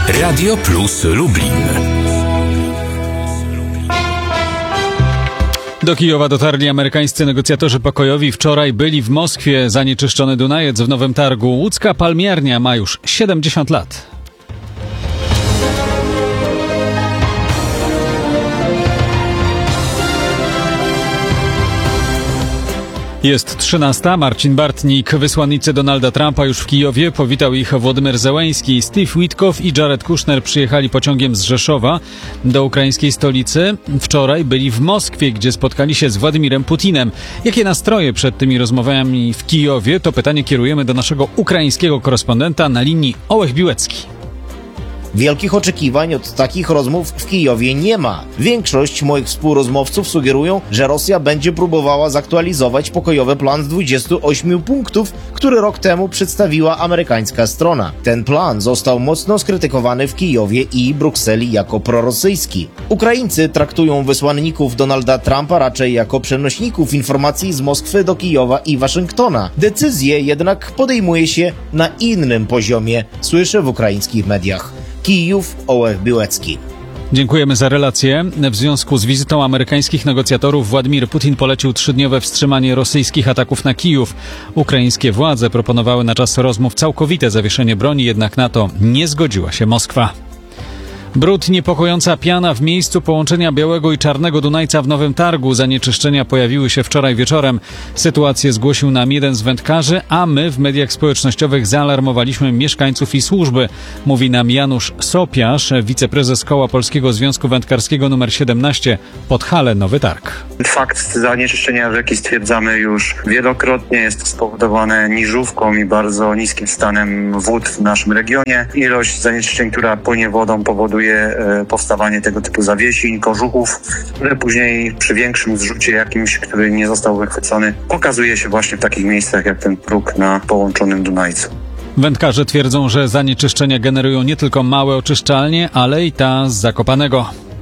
Radio Plus Lublin. Do Kijowa dotarli amerykańscy negocjatorzy pokojowi. Wczoraj byli w Moskwie. Zanieczyszczony Dunajec w Nowym Targu. Łódzka palmiarnia ma już 70 lat. Jest 13. Marcin Bartnik. Wysłannicy Donalda Trumpa już w Kijowie. Powitał ich Władimir Zełenski. Steve Witkow i Jared Kushner przyjechali pociągiem z Rzeszowa do ukraińskiej stolicy. Wczoraj byli w Moskwie, gdzie spotkali się z Władimirem Putinem. Jakie nastroje przed tymi rozmowami w Kijowie? To pytanie kierujemy do naszego ukraińskiego korespondenta na linii Ołech Biłecki. Wielkich oczekiwań od takich rozmów w Kijowie nie ma. Większość moich współrozmówców sugerują, że Rosja będzie próbowała zaktualizować pokojowy plan z 28 punktów, który rok temu przedstawiła amerykańska strona. Ten plan został mocno skrytykowany w Kijowie i Brukseli jako prorosyjski. Ukraińcy traktują wysłanników Donalda Trumpa raczej jako przenośników informacji z Moskwy do Kijowa i Waszyngtona. Decyzje jednak podejmuje się na innym poziomie, słyszę w ukraińskich mediach. Kijów, Ołech Biłecki. Dziękujemy za relację. W związku z wizytą amerykańskich negocjatorów Władimir Putin polecił 3-dniowe wstrzymanie rosyjskich ataków na Kijów. Ukraińskie władze proponowały na czas rozmów całkowite zawieszenie broni, jednak na to nie zgodziła się Moskwa. Brud, niepokojąca piana w miejscu połączenia Białego i Czarnego Dunajca w Nowym Targu. Zanieczyszczenia pojawiły się wczoraj wieczorem. Sytuację zgłosił nam jeden z wędkarzy, a my w mediach społecznościowych zaalarmowaliśmy mieszkańców i służby. Mówi nam Janusz Sopiarz, wiceprezes Koła Polskiego Związku Wędkarskiego nr 17 Podhale, Nowy Targ. Fakt zanieczyszczenia rzeki stwierdzamy już wielokrotnie. Jest to spowodowane niżówką i bardzo niskim stanem wód w naszym regionie. Ilość zanieczyszczeń, która płynie wodą, powoduje powstawanie tego typu zawiesiń, kożuchów, które później przy większym zrzucie jakimś, który nie został wychwycony, okazuje się właśnie w takich miejscach jak ten próg na połączonym Dunajcu. Wędkarze twierdzą, że zanieczyszczenia generują nie tylko małe oczyszczalnie, ale i ta z Zakopanego.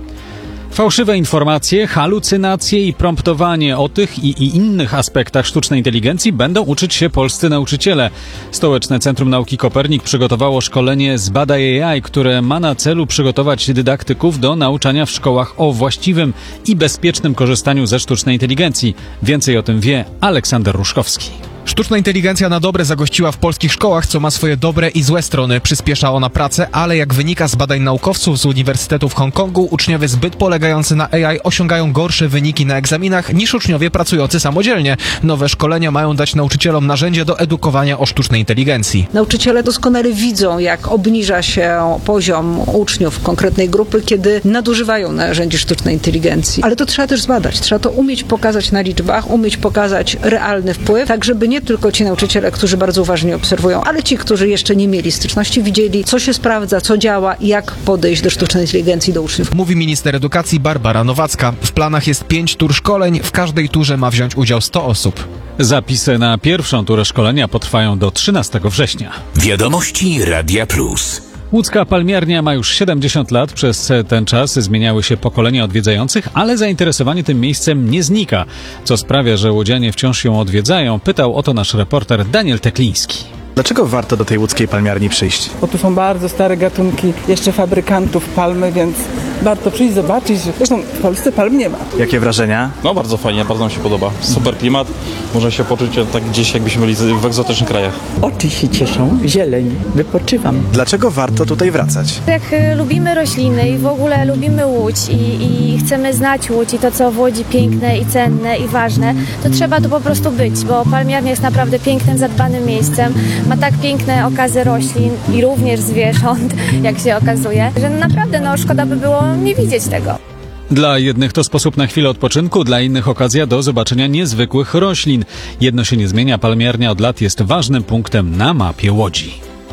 Fałszywe informacje, halucynacje i promptowanie o tych i innych aspektach sztucznej inteligencji będą uczyć się polscy nauczyciele. Stołeczne Centrum Nauki Kopernik przygotowało szkolenie Zbadaj AI, które ma na celu przygotować dydaktyków do nauczania w szkołach o właściwym i bezpiecznym korzystaniu ze sztucznej inteligencji. Więcej o tym wie Aleksander Ruszkowski. Sztuczna inteligencja na dobre zagościła w polskich szkołach, co ma swoje dobre i złe strony. Przyspiesza ona pracę, ale jak wynika z badań naukowców z Uniwersytetu w Hongkongu, uczniowie zbyt polegający na AI osiągają gorsze wyniki na egzaminach niż uczniowie pracujący samodzielnie. Nowe szkolenia mają dać nauczycielom narzędzie do edukowania o sztucznej inteligencji. Nauczyciele doskonale widzą, jak obniża się poziom uczniów konkretnej grupy, kiedy nadużywają narzędzi sztucznej inteligencji. Ale to trzeba też zbadać. Trzeba to umieć pokazać na liczbach, umieć pokazać realny wpływ, tak żeby nie tylko ci nauczyciele, którzy bardzo uważnie obserwują, ale ci, którzy jeszcze nie mieli styczności, widzieli, co się sprawdza, co działa i jak podejść do sztucznej inteligencji do uczniów. Mówi minister edukacji Barbara Nowacka. W planach jest 5 tur szkoleń, w każdej turze ma wziąć udział 100 osób. Zapisy na pierwszą turę szkolenia potrwają do 13 września. Wiadomości Radia Plus. Łódzka palmiarnia ma już 70 lat. Przez ten czas zmieniały się pokolenia odwiedzających, ale zainteresowanie tym miejscem nie znika. Co sprawia, że łodzianie wciąż ją odwiedzają, pytał o to nasz reporter Daniel Tekliński. Dlaczego warto do tej łódzkiej palmiarni przyjść? Bo tu są bardzo stare gatunki jeszcze fabrykantów palmy, więc warto przyjść, zobaczyć. Zresztą w Polsce palm nie ma. Jakie wrażenia? No bardzo fajnie, bardzo nam się podoba. Super klimat, można się poczuć tak gdzieś jakbyśmy byli w egzotycznych krajach. Oczy się cieszą, zieleń, wypoczywam. Dlaczego warto tutaj wracać? Jak lubimy rośliny i w ogóle lubimy Łódź i chcemy znać Łódź i to, co w Łodzi piękne i cenne i ważne, to trzeba tu po prostu być, bo palmiarnia jest naprawdę pięknym, zadbanym miejscem. Ma tak piękne okazy roślin i również zwierząt, jak się okazuje, że naprawdę szkoda by było nie widzieć tego. Dla jednych to sposób na chwilę odpoczynku, dla innych okazja do zobaczenia niezwykłych roślin. Jedno się nie zmienia, palmiarnia od lat jest ważnym punktem na mapie Łodzi.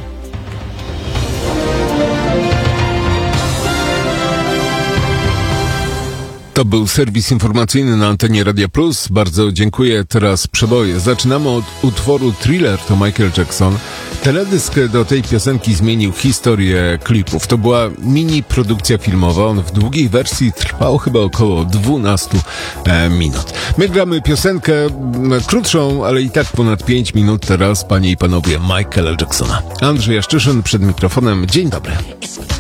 To był serwis informacyjny na antenie Radia Plus. Bardzo dziękuję. Teraz przeboje. Zaczynamy od utworu Thriller, to Michael Jackson. Teledysk do tej piosenki zmienił historię klipów. To była mini produkcja filmowa. On w długiej wersji trwał chyba około 12 minut. My gramy piosenkę krótszą, ale i tak ponad 5 minut teraz, panie i panowie, Michaela Jacksona. Andrzej Jaszczyszyn przed mikrofonem. Dzień dobry.